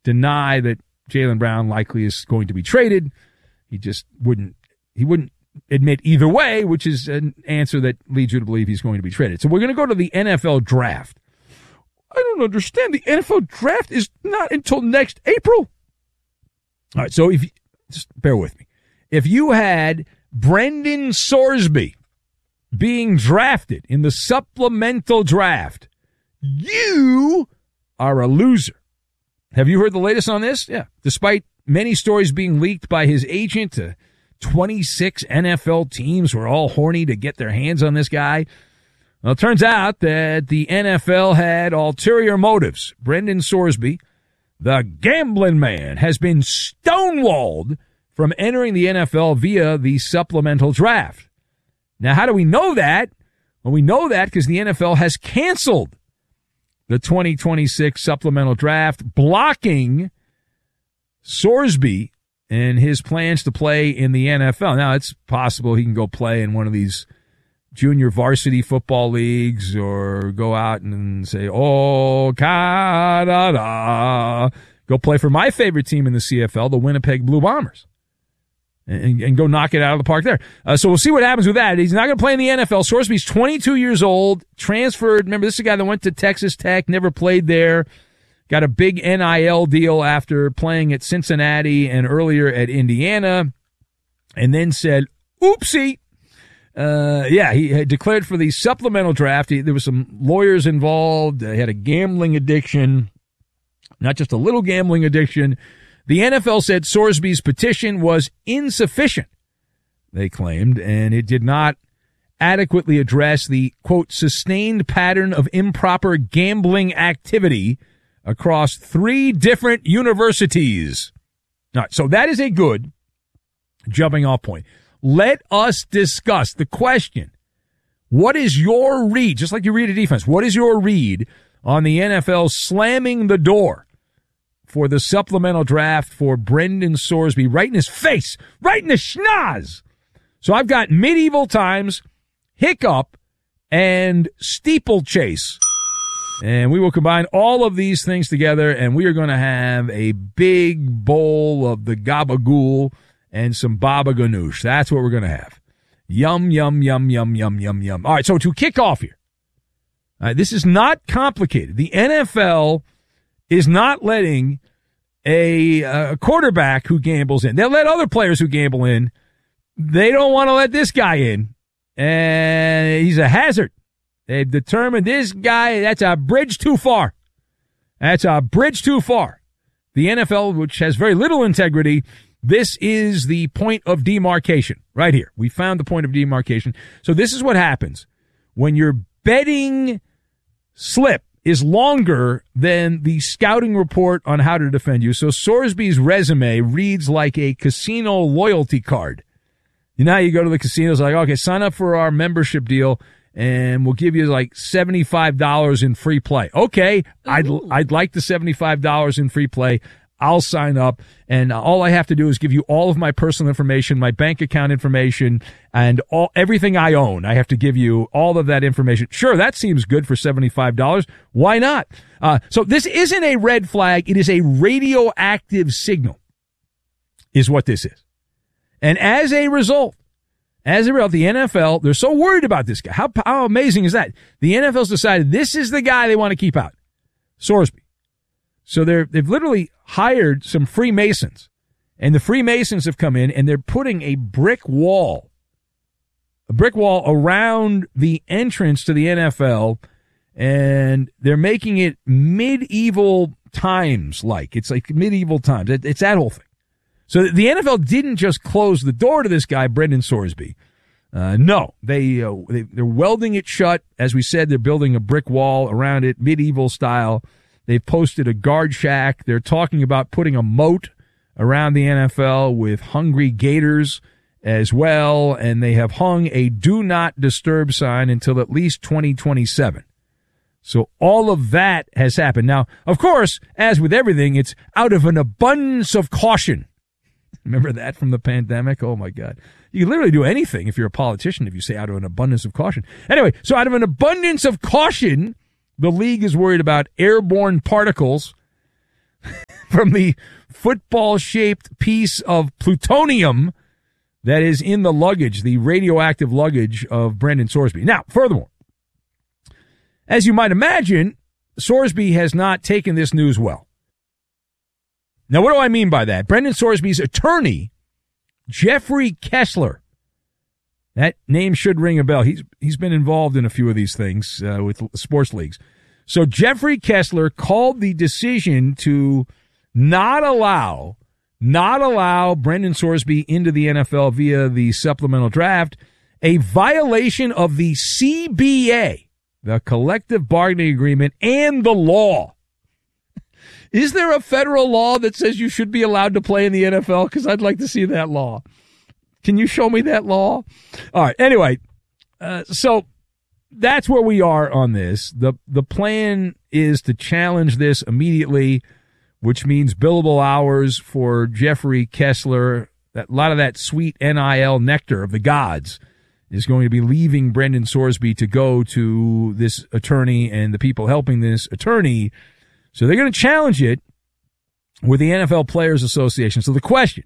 deny that Jaylen Brown likely is going to be traded. He just wouldn't admit either way, which is an answer that leads you to believe he's going to be traded. So we're going to go to the NFL draft. I don't understand. The NFL draft is not until next April. All right, so just bear with me. If you had Brendan Sorsby being drafted in the supplemental draft, you are a loser. Have you heard the latest on this? Yeah. Despite many stories being leaked by his agent, 26 NFL teams were all horny to get their hands on this guy. Well, it turns out that the NFL had ulterior motives. Brendan Sorsby, the gambling man, has been stonewalled from entering the NFL via the supplemental draft. Now, how do we know that? Well, we know that because the NFL has canceled the 2026 supplemental draft, blocking Sorsby and his plans to play in the NFL. Now, it's possible he can go play in one of these junior varsity football leagues or go out and say, oh, Canada, go play for my favorite team in the CFL, the Winnipeg Blue Bombers, and go knock it out of the park there. So we'll see what happens with that. He's not going to play in the NFL. Sorsby's 22 years old, transferred. Remember, this is a guy that went to Texas Tech, never played there, got a big NIL deal after playing at Cincinnati and earlier at Indiana, and then said, oopsie. He had declared for the supplemental draft. There was some lawyers involved. He had a gambling addiction, not just a little gambling addiction. The NFL said Sorsby's petition was insufficient, they claimed, and it did not adequately address the, quote, sustained pattern of improper gambling activity across 3 different universities. All right, so that is a good jumping off point. Let us discuss the question. What is your read? Just like you read a defense, what is your read on the NFL slamming the door for the supplemental draft for Brendan Sorsby right in his face, right in the schnoz? So I've got Medieval Times, Hiccup, and Steeplechase. And we will combine all of these things together, and we are going to have a big bowl of the gabagool and some baba ganoush. That's what we're going to have. Yum, yum, yum, yum, yum, yum, yum. All right, so to kick off here, this is not complicated. The NFL is not letting a quarterback who gambles in. They'll let other players who gamble in. They don't want to let this guy in, and he's a hazard. They've determined this guy, that's a bridge too far. That's a bridge too far. The NFL, which has very little integrity, this is the point of demarcation right here. We found the point of demarcation. So this is what happens when your betting slip is longer than the scouting report on how to defend you. So Sorsby's resume reads like a casino loyalty card. You know how you go to the casinos, like, okay, sign up for our membership deal, and we'll give you like $75 in free play. Okay, I'd like the $75 in free play. I'll sign up, and all I have to do is give you all of my personal information, my bank account information, and everything I own. I have to give you all of that information. Sure, that seems good for $75. Why not? So this isn't a red flag. It is a radioactive signal, is what this is. And as a result, the NFL, they're so worried about this guy. How amazing is that? The NFL's decided this is the guy they want to keep out, Sorsby. So they've literally hired some Freemasons, and the Freemasons have come in, and they're putting a brick wall around the entrance to the NFL, and they're making it medieval times like. It's like medieval times. It's that whole thing. So the NFL didn't just close the door to this guy, Brendan Sorsby. No, they're welding it shut. As we said, they're building a brick wall around it, medieval style. They've posted a guard shack. They're talking about putting a moat around the NFL with hungry gators as well, and they have hung a do not disturb sign until at least 2027. So all of that has happened. Now, of course, as with everything, it's out of an abundance of caution. Remember that from the pandemic? Oh, my God. You can literally do anything if you're a politician if you say out of an abundance of caution. Anyway, so out of an abundance of caution, the league is worried about airborne particles from the football-shaped piece of plutonium that is in the luggage, the radioactive luggage of Brendan Sorsby. Now, furthermore, as you might imagine, Sorsby has not taken this news well. Now, what do I mean by that? Brendan Sorsby's attorney, Jeffrey Kessler, that name should ring a bell. He's been involved in a few of these things with sports leagues. So Jeffrey Kessler called the decision to not allow Brendan Sorsby into the NFL via the supplemental draft a violation of the CBA, the collective bargaining agreement, and the law. Is there a federal law that says you should be allowed to play in the NFL? Because I'd like to see that law. Can you show me that law? All right. Anyway, so that's where we are on this. The plan is to challenge this immediately, which means billable hours for Jeffrey Kessler. A lot of that sweet NIL nectar of the gods is going to be leaving Brendan Sorsby to go to this attorney and the people helping this attorney. So they're going to challenge it with the NFL Players Association. So the question,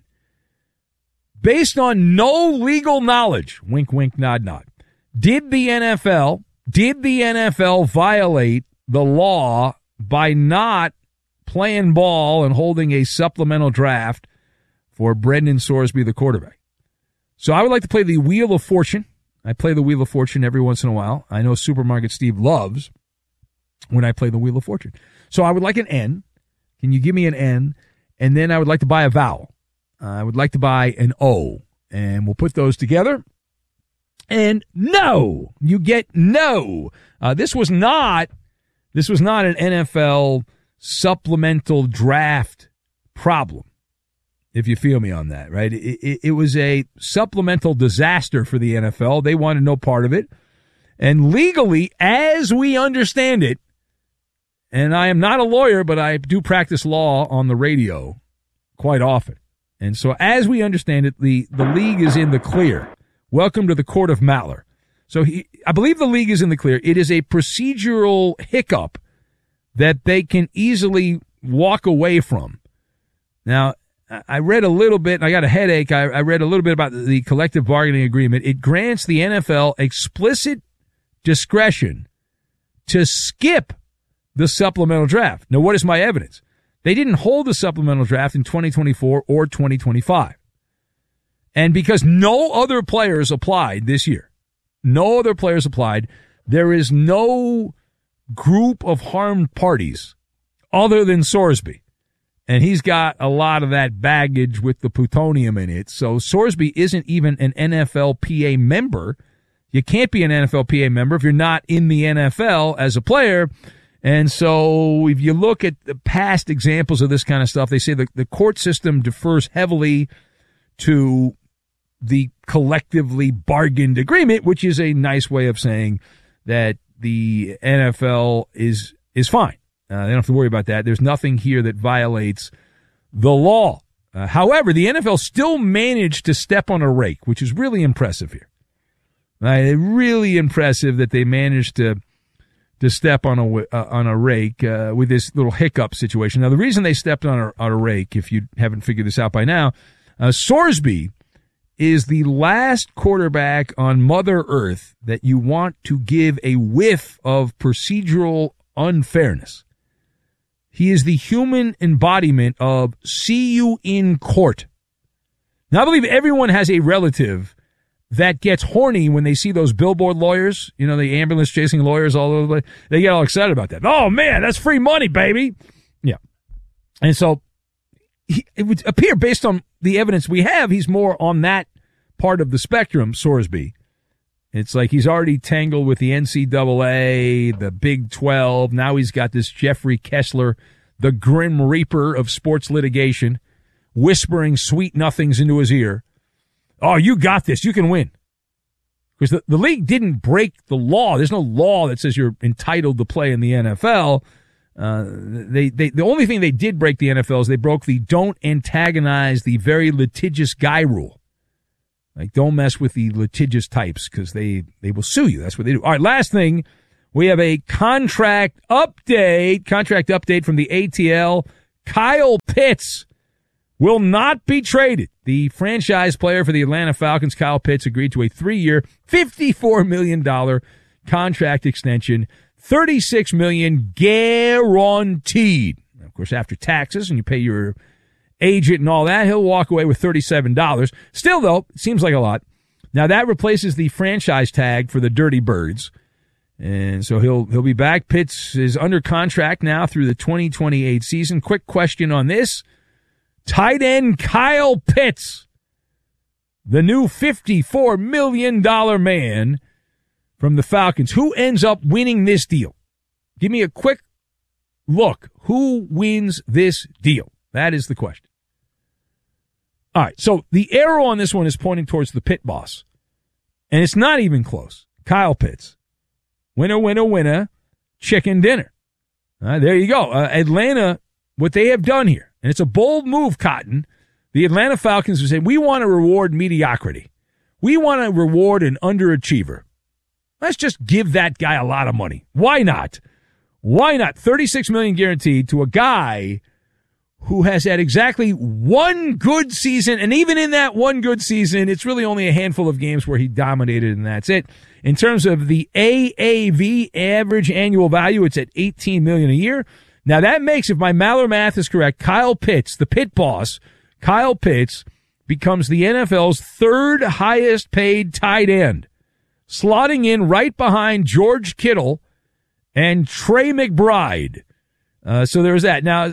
based on no legal knowledge, wink, wink, nod, nod, did the NFL violate the law by not playing ball and holding a supplemental draft for Brendan Sorsby, the quarterback? So I would like to play the Wheel of Fortune. I play the Wheel of Fortune every once in a while. I know Supermarket Steve loves when I play the Wheel of Fortune. So I would like an N. Can you give me an N? And then I would like to buy a vowel. I would like to buy an O. And we'll put those together. And no, you get no. This was not an NFL supplemental draft problem, if you feel me on that, right? It was a supplemental disaster for the NFL. They wanted no part of it. And legally, as we understand it, and I am not a lawyer, but I do practice law on the radio quite often. And so as we understand it, the league is in the clear. Welcome to the court of Maller. So I believe the league is in the clear. It is a procedural hiccup that they can easily walk away from. Now, I read a little bit, and I got a headache. I read a little bit about the collective bargaining agreement. It grants the NFL explicit discretion to skip the supplemental draft. Now, what is my evidence? They didn't hold the supplemental draft in 2024 or 2025. And because no other players applied this year, there is no group of harmed parties other than Sorsby. And he's got a lot of that baggage with the plutonium in it. So Sorsby isn't even an NFLPA member. You can't be an NFLPA member if you're not in the NFL as a player. And so if you look at the past examples of this kind of stuff, they say the court system defers heavily to the collectively bargained agreement, which is a nice way of saying that the NFL is fine. They don't have to worry about that. There's nothing here that violates the law. However, the NFL still managed to step on a rake, which is really impressive here. Really impressive that they managed to step on a rake with this little hiccup situation. Now, the reason they stepped on a rake, if you haven't figured this out by now, Sorsby is the last quarterback on Mother Earth that you want to give a whiff of procedural unfairness. He is the human embodiment of see you in court. Now, I believe everyone has a relative that gets horny when they see those billboard lawyers, you know, the ambulance chasing lawyers all over the place. They get all excited about that. Oh, man, that's free money, baby. Yeah. And so it would appear, based on the evidence we have, he's more on that part of the spectrum, Sorsby. It's like he's already tangled with the NCAA, the Big 12. Now he's got this Jeffrey Kessler, the Grim Reaper of sports litigation, whispering sweet nothings into his ear. Oh, you got this. You can win. Because the league didn't break the law. There's no law that says you're entitled to play in the NFL. The only thing they did break the NFL is they broke the don't antagonize the very litigious guy rule. Like, don't mess with the litigious types because they will sue you. That's what they do. All right, last thing, we have a contract update from the ATL. Kyle Pitts will not be traded. The franchise player for the Atlanta Falcons, Kyle Pitts, agreed to a 3-year, $54 million contract extension, $36 million guaranteed. Of course, after taxes and you pay your agent and all that, he'll walk away with $37. Still, though, it seems like a lot. Now, that replaces the franchise tag for the Dirty Birds. And so he'll be back. Pitts is under contract now through the 2028 season. Quick question on this. Tight end Kyle Pitts, the new $54 million man from the Falcons. Who ends up winning this deal? Give me a quick look. Who wins this deal? That is the question. All right, so the arrow on this one is pointing towards the pit boss. And it's not even close. Kyle Pitts. Winner, winner, winner, chicken dinner. There you go. Atlanta, what they have done here, and it's a bold move, Cotton. The Atlanta Falcons are saying, we want to reward mediocrity. We want to reward an underachiever. Let's just give that guy a lot of money. Why not? Why not? $36 million guaranteed to a guy who has had exactly one good season, and even in that one good season, it's really only a handful of games where he dominated, and that's it. In terms of the AAV, average annual value, it's at $18 million a year. Now that makes, if my Maller math is correct, Kyle Pitts, the pit boss, Kyle Pitts becomes the NFL's third highest paid tight end, slotting in right behind George Kittle and Trey McBride. So there's that. Now,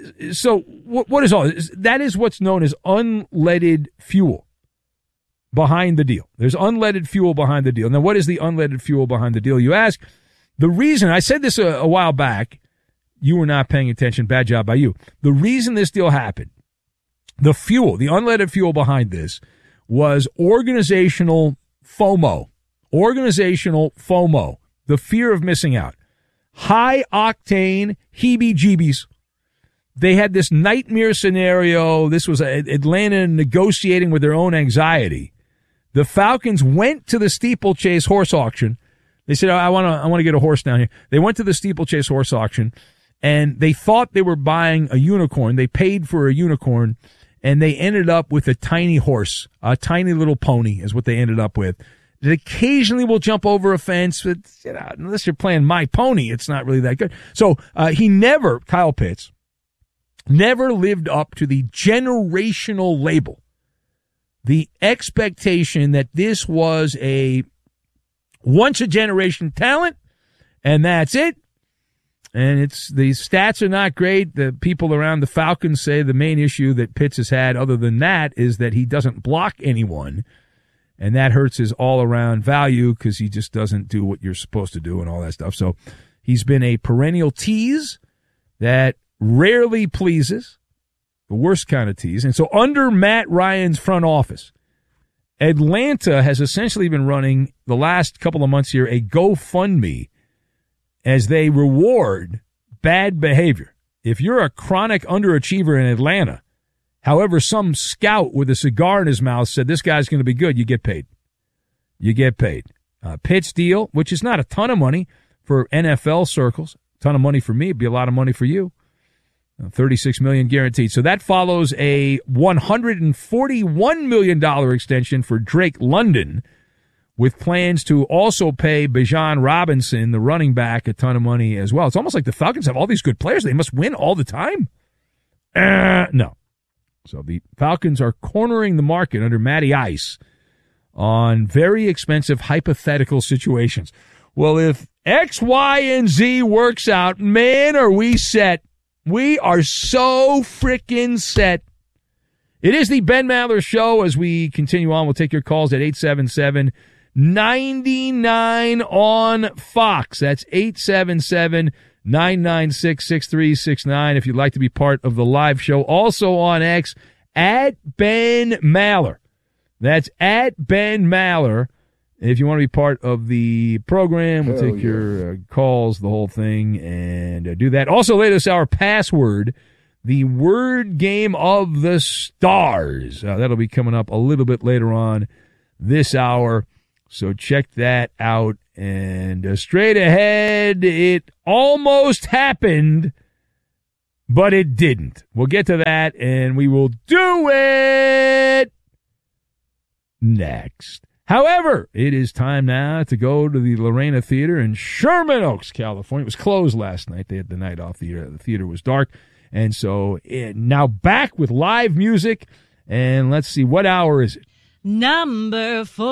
so what is all this? That is what's known as unleaded fuel behind the deal. There's unleaded fuel behind the deal. Now, what is the unleaded fuel behind the deal, you ask? The reason, I said this a while back, you were not paying attention, bad job by you. The reason this deal happened, the fuel, the unleaded fuel behind this was organizational FOMO. Organizational FOMO, the fear of missing out. High octane heebie-jeebies. They had this nightmare scenario. This was Atlanta negotiating with their own anxiety. The Falcons went to the steeplechase horse auction. They said, I want to get a horse down here. They went to the steeplechase horse auction, and they thought they were buying a unicorn. They paid for a unicorn, and they ended up with a tiny horse, a tiny little pony is what they ended up with. It occasionally will jump over a fence, but unless you're playing My Pony, it's not really that good. So Kyle Pitts, never lived up to the generational label. The expectation that this was a once-a-generation talent, and that's it. And the stats are not great. The people around the Falcons say the main issue that Pitts has had other than that is that he doesn't block anyone. And that hurts his all-around value because he just doesn't do what you're supposed to do and all that stuff. So he's been a perennial tease that rarely pleases, the worst kind of tease. And so under Matt Ryan's front office, Atlanta has essentially been running the last couple of months here a GoFundMe as they reward bad behavior. If you're a chronic underachiever in Atlanta, however, some scout with a cigar in his mouth said this guy's going to be good, you get paid. You get paid. Pitts deal, which is not a ton of money for NFL circles, a ton of money for me, it'd be a lot of money for you. $36 million guaranteed. So that follows a $141 million extension for Drake London, with plans to also pay Bijan Robinson, the running back, a ton of money as well. It's almost like the Falcons have all these good players. They must win all the time. No. So the Falcons are cornering the market under Matty Ice on very expensive hypothetical situations. Well, if X, Y, and Z works out, man, are we set. We are so freaking set. It is the Ben Maller Show. As we continue on, we'll take your calls at 877-99 on Fox. That's 877-996-6369 if you'd like to be part of the live show. Also on X, at Ben Maller. That's at Ben Maller. If you want to be part of the program, we'll take your calls, the whole thing, and do that. Also, latest hour password, the word game of the stars. That'll be coming up a little bit later on this hour, so check that out. And straight ahead, it almost happened. but it didn't. We'll get to that, and we will do it next. However, it is time now to go to the Lorena Theater in Sherman Oaks, California. It was closed last night. They had the night off. The theater was dark. And so now back with live music. And let's see, what hour is it? Number 4.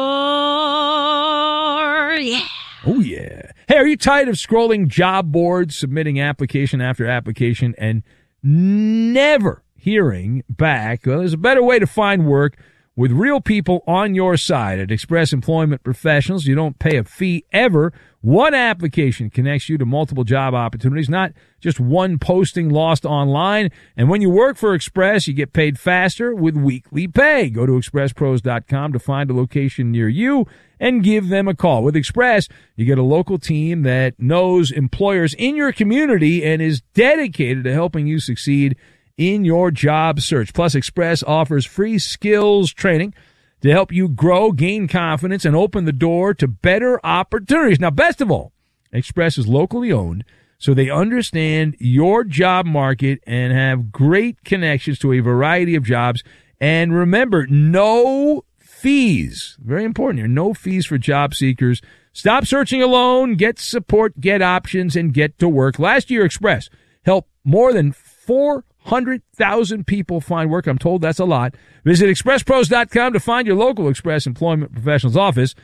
Yeah. Oh, yeah. Hey, are you tired of scrolling job boards, submitting application after application, and never hearing back? Well, there's a better way to find work with real people on your side. At Express Employment Professionals, you don't pay a fee ever. One application connects you to multiple job opportunities, not just one posting lost online. And when you work for Express, you get paid faster with weekly pay. Go to expresspros.com to find a location near you and give them a call. With Express, you get a local team that knows employers in your community and is dedicated to helping you succeed in your job search. Plus, Express offers free skills training to help you grow, gain confidence, and open the door to better opportunities. Now, best of all, Express is locally owned, so they understand your job market and have great connections to a variety of jobs. And remember, no fees. Very important here. No fees for job seekers. Stop searching alone. Get support, get options, and get to work. Last year, Express helped more than 400,000 people find work. I'm told that's a lot. Visit expresspros.com to find your local Express Employment Professionals office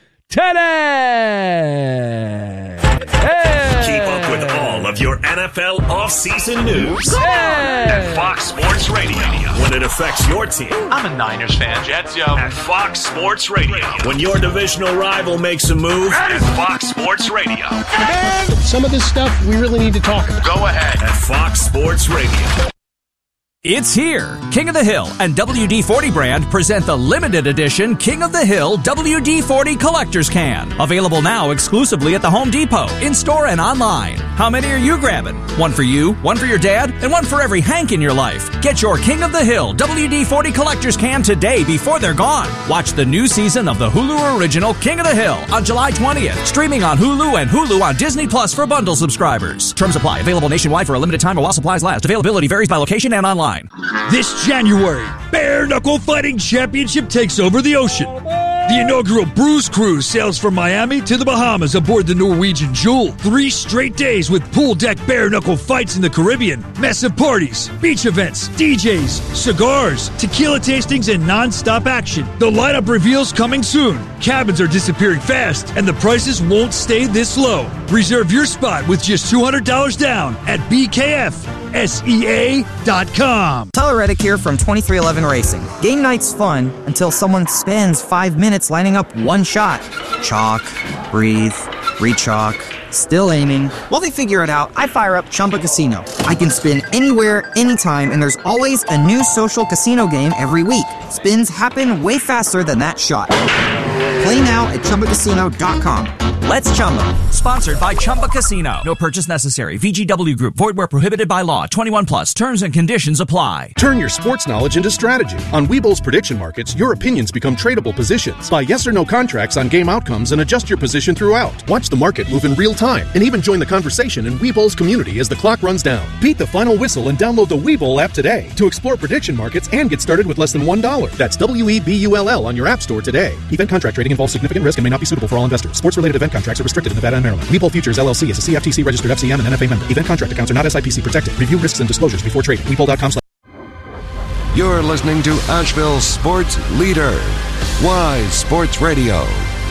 today. Hey! Keep up with all of your NFL offseason news at Fox Sports Radio. When it affects your team, I'm a Niners fan, Jets, yo. at Fox Sports Radio. When your divisional rival makes a move, at Fox Sports Radio. Some of this stuff we really need to talk about. Go ahead. At Fox Sports Radio. It's here. King of the Hill and WD-40 brand present the limited edition King of the Hill WD-40 Collector's Can. Available now exclusively at the Home Depot, in-store and online. How many are you grabbing? One for you, one for your dad, and one for every Hank in your life. Get your King of the Hill WD-40 Collector's Can today before they're gone. Watch the new season of the Hulu original King of the Hill on July 20th. Streaming on Hulu and Hulu on Disney Plus for bundle subscribers. Terms apply. Available nationwide for a limited time or while supplies last. Availability varies by location and online. This January, Bare Knuckle Fighting Championship takes over the ocean. The inaugural Bruise Cruise sails from Miami to the Bahamas aboard the Norwegian Jewel. 3 straight days with pool deck bare knuckle fights in the Caribbean, massive parties, beach events, DJs, cigars, tequila tastings, and non-stop action. The lineup reveals coming soon. Cabins are disappearing fast, and the prices won't stay this low. Reserve your spot with just $200 down at BKFSEA.com. Tyler Reddick here from 2311 Racing. Game night's fun until someone spends 5 minutes lining up one shot. Chalk, breathe, re-chalk, still aiming. While they figure it out, I fire up Chumba Casino. I can spin anywhere, anytime, and there's always a new social casino game every week. Spins happen way faster than that shot. Play now at ChumbaCasino.com. Let's Chumba. Sponsored by Chumba Casino. No purchase necessary. VGW Group. Void where prohibited by law. 21 plus. Terms and conditions apply. Turn your sports knowledge into strategy. On Webull's prediction markets, your opinions become tradable positions. Buy yes or no contracts on game outcomes and adjust your position throughout. Watch the market move in real time and even join the conversation in Webull's community as the clock runs down. Beat the final whistle and download the Webull app today to explore prediction markets and get started with less than $1. That's WEBULL on your app store today. Event contract trading involves significant risk and may not be suitable for all investors. Sports-related event contracts are restricted in Nevada and Maryland. Webull Futures LLC is a CFTC registered FCM and NFA member. Event contract accounts are not SIPC protected. Review risks and disclosures before trading. Webull.com. You're listening to Asheville's sports leader, Wise Sports Radio.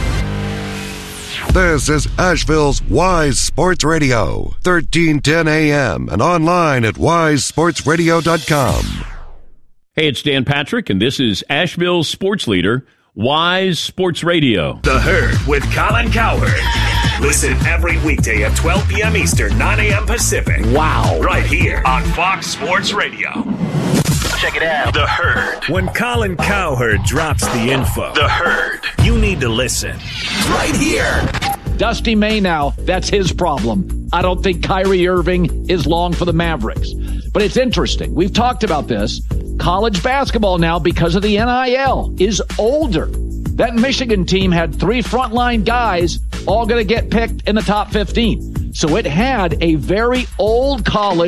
This is Asheville's Wise Sports Radio, 1310 AM and online at wisesportsradio.com. Hey, it's Dan Patrick, and this is Asheville's sports leader, Wise Sports Radio. The Herd with Colin Cowherd. Listen every weekday at 12 p.m. Eastern, 9 a.m. Pacific. Wow. Right here on Fox Sports Radio. Check it out. The Herd. When Colin Cowherd drops the info, The Herd, you need to listen. Right here. Dusty May now, that's his problem. I don't think Kyrie Irving is long for the Mavericks. But it's interesting. We've talked about this. College basketball now, because of the NIL, is older. That Michigan team had 3 frontline guys all going to get picked in the top 15. So it had a very old college,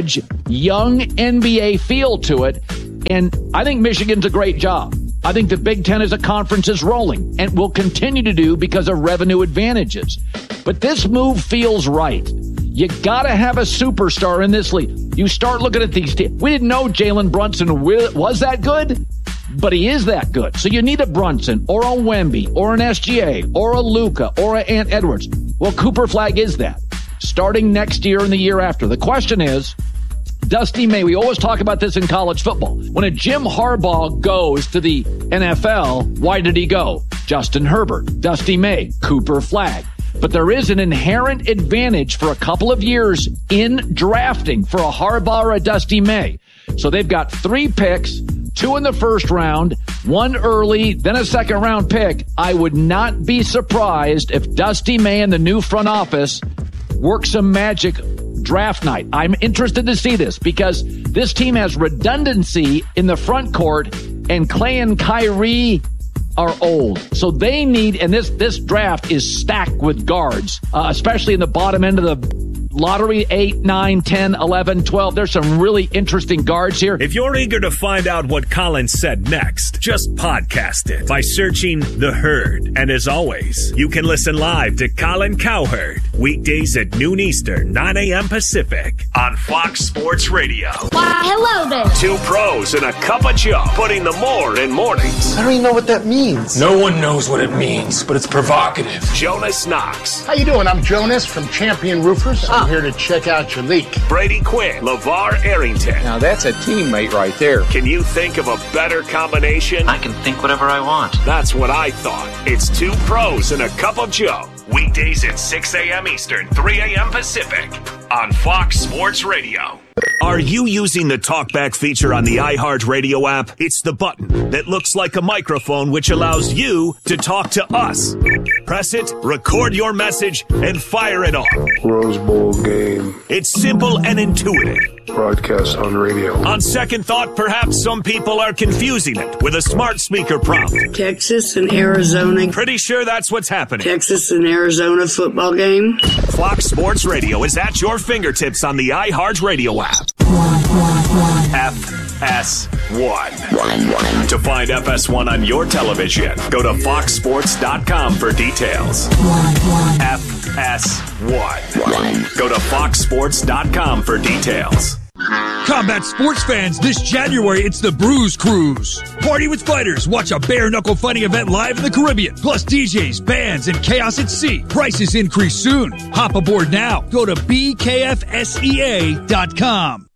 young NBA feel to it. And I think Michigan's a great job. I think the Big Ten as a conference is rolling and will continue to do because of revenue advantages. But this move feels right. You got to have a superstar in this league. You start looking at these teams. We didn't know Jalen Brunson was that good, but he is that good. So you need a Brunson or a Wemby or an SGA or a Luka or an Ant Edwards. Well, Cooper Flagg is that. Starting next year and the year after. The question is, Dusty May, we always talk about this in college football. When a Jim Harbaugh goes to the NFL, why did he go? Justin Herbert, Dusty May, Cooper Flagg. But there is an inherent advantage for a couple of years in drafting for a Harbaugh or a Dusty May. So they've got 3 picks, 2 in the first round, 1 early, then a second round pick. I would not be surprised if Dusty May and the new front office work some magic draft night. I'm interested to see this because this team has redundancy in the front court, and Clay and Kyrie are old. So they need, and this draft is stacked with guards, especially in the bottom end of the lottery, 8, 9, 10, 11, 12. There's some really interesting guards here. If you're eager to find out what Colin said next, just podcast it by searching The Herd. And as always, you can listen live to Colin Cowherd weekdays at noon Eastern, 9 a.m. Pacific on Fox Sports Radio. Why, hello there. 2 pros and a cup of Joe, putting the more in mornings. I don't even know what that means. No one knows what it means, but it's provocative. Jonas Knox. How you doing? I'm Jonas from Champion Roofers. I'm here to check out your leak. Brady Quinn. LeVar Arrington. Now that's a teammate right there. Can you think of a better combination? I can think whatever I want. That's what I thought. It's 2 pros and a cup of Joe. Weekdays at 6 a.m. Eastern, 3 a.m. Pacific on Fox Sports Radio. Are you using the TalkBack feature on the iHeartRadio app? It's the button that looks like a microphone, which allows you to talk to us. Press it, record your message, and fire it off. Rose Bowl game. It's simple and intuitive. Broadcast on radio. On second thought, perhaps some people are confusing it with a smart speaker prompt. Texas and Arizona. Pretty sure that's what's happening. Texas and Arizona football game. Fox Sports Radio is at your fingertips on the iHeartRadio app. FS1. To find FS1 on your television, go to foxsports.com for details. FS1. Go to foxsports.com for details. Combat sports fans, this January, it's the Bruise Cruise. Party with fighters. Watch a bare-knuckle fighting event live in the Caribbean. Plus DJs, bands, and chaos at sea. Prices increase soon. Hop aboard now. Go to BKFSEA.com.